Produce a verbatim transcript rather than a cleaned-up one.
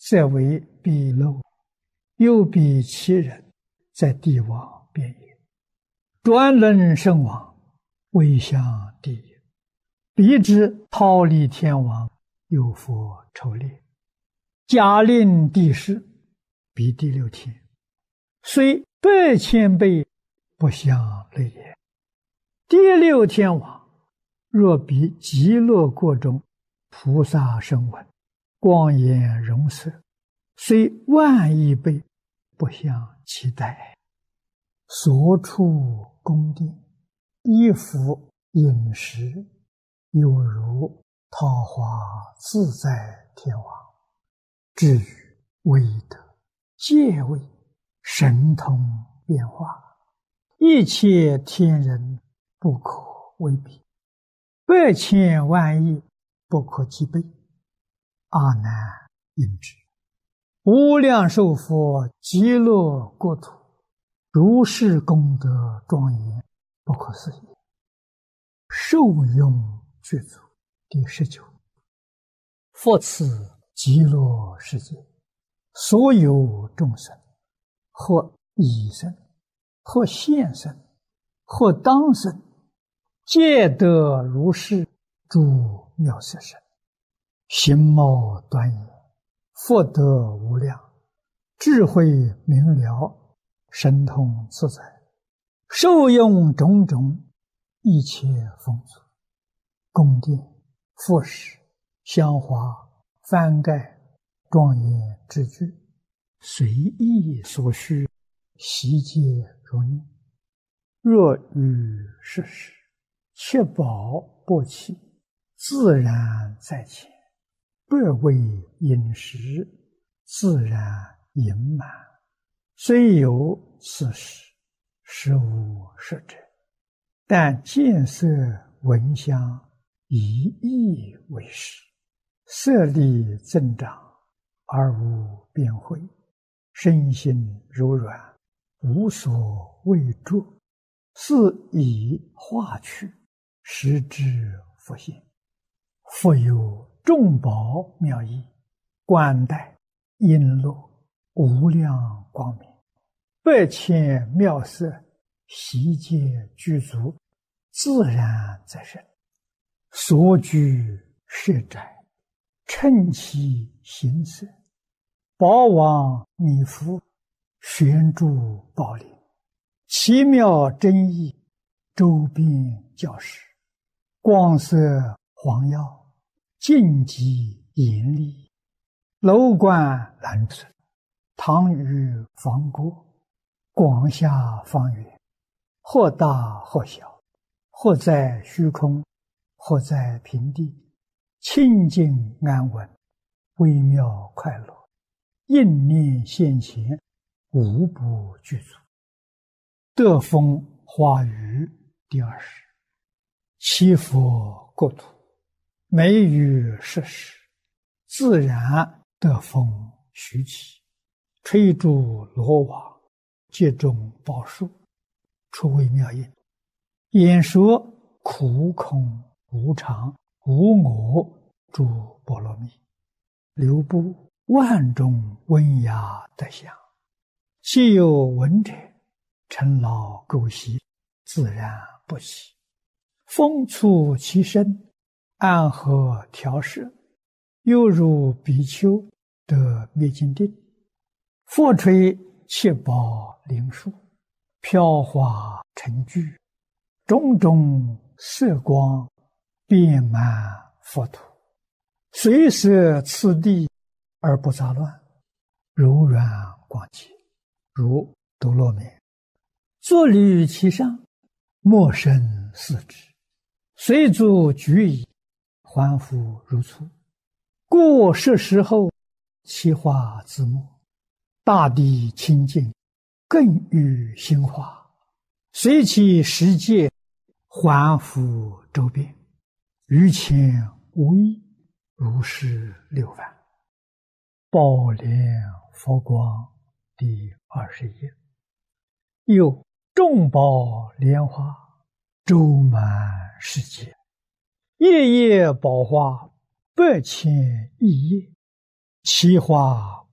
则为壁漏，又比其人，在帝王边也。转轮圣王，位向地也。彼之忉利天王，有佛筹列，假令帝释，彼第六天，虽百千倍，不相类也。第六天王，若比极乐国中菩萨声闻，光颜容色，虽万亿倍，不相期待。所处宫殿，衣服饮食，有如桃花自在天王。至于威德、戒位、神通变化，一切天人不可为比，百千万亿不可计备。阿难应之。无量寿佛极乐国土，如是功德庄严，不可思议。受用具足。第十九。佛此极乐世界，所有众生，或已生，或现生，或当生，皆得如是诸妙色身，形貌端严，福德无量，智慧明了，神通自在，受用种种一切丰足，宫殿、佛室、香花、幡盖、庄严之具，随意所需，悉皆如念。若遇世事，确保不起，自然在前，百味饮食，自然盈满。虽有此事，实无实者，但见色闻香，以意为实，色力增长，而无边慧，身心柔软，无所畏著，是以化去，实之佛性。复有众宝妙义，冠带璎珞，无量光明，百千妙色，悉皆具足，自然在身。所居舍宅，称其形色，宝王弥覆，悬诸宝林，奇妙真义，周边教室，光色黄耀，净极严厉，楼观蓝色，堂宇房郭，广厦方圆，或大或小，或在虚空，或在平地，清净安稳，微妙快乐，应念现前，无不具足。德风华语第二十。七佛国土，每于设施，自然德风徐起，吹诸罗网，皆种宝树，出微妙音，演说苦空无常无我诸波罗蜜，流布万种温雅德相，既有闻者，尘劳垢习，自然不起。风触其身，安和调摄，犹如比丘得灭尽定。佛吹七宝灵树，飘华成聚，种种色光，遍满佛土，随摄次第而不杂乱，柔软广洁，如多罗面。坐履其上，莫生四肢，随足举矣，还复如初。故设时后，其化自没，大地清净，更与心化，随其世界，还复周遍，于前无异，如是六万。宝莲佛光第二十页。又众宝莲花，周满世界，夜夜宝花，百千亿叶，其花